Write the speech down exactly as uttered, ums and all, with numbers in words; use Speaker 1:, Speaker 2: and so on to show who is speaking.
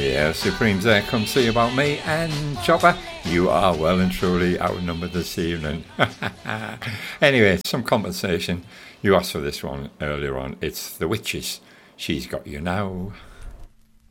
Speaker 1: Yeah, Supremes there, come see about me, and Chopper, you are well and truly outnumbered this evening. Anyway, some compensation. You asked for this one earlier on. It's The Witches. She's Got You Now.